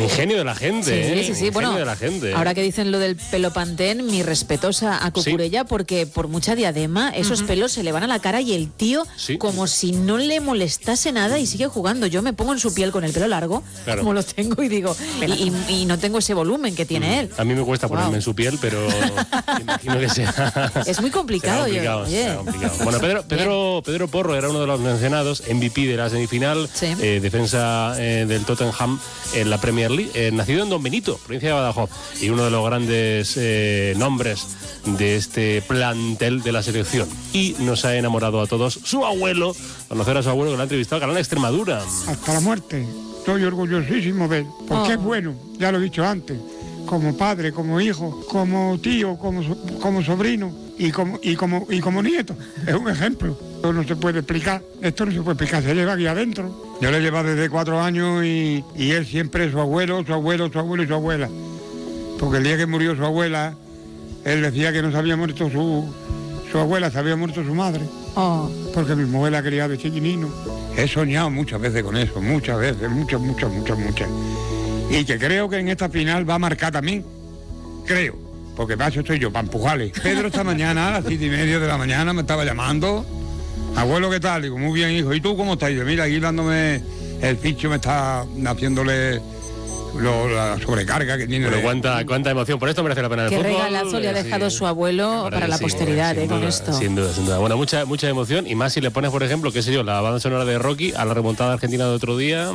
Ingenio de la gente, Sí. Ingenio Bueno, de la gente. Ahora que dicen lo del pelo pantén, mi respetuosa a Cucurella, porque por mucha diadema, esos pelos se le van a la cara y el tío, como si no le molestase nada y sigue jugando. Yo me pongo en su piel con el pelo largo, como lo tengo, y digo, y no tengo ese volumen que tiene él. A mí me cuesta ponerme en su piel, pero imagino que sea... Es muy complicado. Será complicado. Bueno, Pedro Porro era uno de los mencionados, MVP de la semifinal, defensa del Tottenham en la Premier League, nacido en Don Benito, provincia de Badajoz, y uno de los grandes nombres de este plantel de la selección. Y nos ha enamorado a todos su abuelo, conocer a su abuelo que lo ha entrevistado, Canal Extremadura. Hasta la muerte. Estoy orgullosísimo de él, porque es bueno, ya lo he dicho antes, como padre, como hijo, como tío, como sobrino y como nieto. Es un ejemplo. Esto no se puede explicar, se lleva aquí adentro. Yo le llevo desde 4 años y él siempre su abuelo y su abuela. Porque el día que murió su abuela, él decía que no se había muerto su abuela, se había muerto su madre. Porque mi mujer la quería de chiquinino. He soñado muchas veces con eso, muchas veces, muchas. Y que creo que en esta final va a marcar también. Creo. Porque para eso estoy yo, para empujarle. Pedro esta mañana, a las 7:30 de la mañana, me estaba llamando. Abuelo, ¿qué tal? Digo, muy bien, hijo. ¿Y tú cómo estás? Digo, mira, aquí dándome el ficho, me está haciéndole la sobrecarga que tiene. Pero cuánta emoción. Por esto merece la pena el fútbol. Qué regalazo le ha dejado su abuelo para la posteridad, con esto. Sin duda. Bueno, mucha emoción. Y más si le pones, por ejemplo, qué sé yo, la banda sonora de Rocky a la remontada argentina de otro día.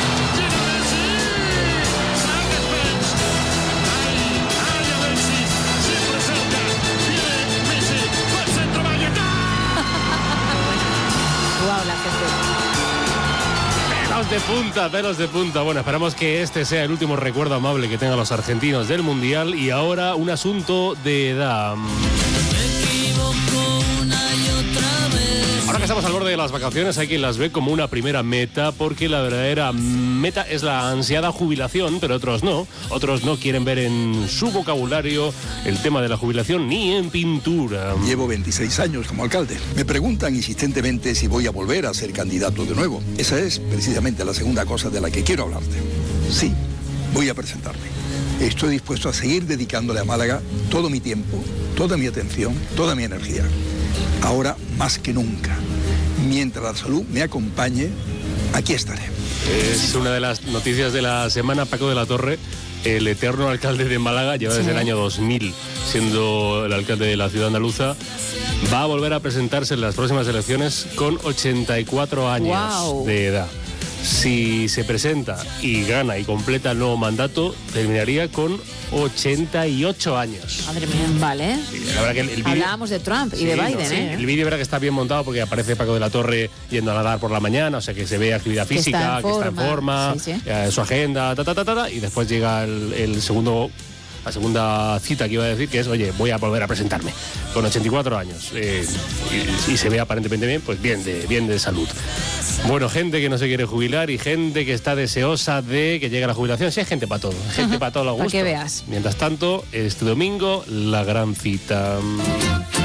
Pelos de punta. Bueno, esperamos que este sea el último recuerdo amable que tengan los argentinos del Mundial. Y ahora un asunto de edad. Ahora que estamos al borde de las vacaciones, hay quien las ve como una primera meta, porque la verdadera meta es la ansiada jubilación, pero otros no. Otros no quieren ver en su vocabulario el tema de la jubilación ni en pintura. Llevo 26 años como alcalde. Me preguntan insistentemente si voy a volver a ser candidato de nuevo. Esa es precisamente la segunda cosa de la que quiero hablarte. Sí, voy a presentarme. Estoy dispuesto a seguir dedicándole a Málaga todo mi tiempo, toda mi atención, toda mi energía. Ahora más que nunca. Mientras la salud me acompañe, aquí estaré. Es una de las noticias de la semana. Paco de la Torre, el eterno alcalde de Málaga, lleva desde el año 2000 siendo el alcalde de la ciudad andaluza. Va a volver a presentarse en las próximas elecciones con 84 años de edad. Si se presenta y gana y completa el nuevo mandato, terminaría con 88 años. Madre mía, vale. Sí, la verdad que el vídeo... Hablábamos de Trump y de Biden, El vídeo, verdad que está bien montado porque aparece Paco de la Torre yendo a nadar por la mañana, o sea que se ve actividad física, que está en forma, su agenda, y después llega el segundo... La segunda cita que iba a decir, que es, oye, voy a volver a presentarme con 84 años y se ve aparentemente bien, pues bien de salud. Bueno, gente que no se quiere jubilar y gente que está deseosa de que llegue la jubilación. Sí, hay gente para todo, gente para todos los gustos. Para que veas. Mientras tanto, este domingo, la gran cita.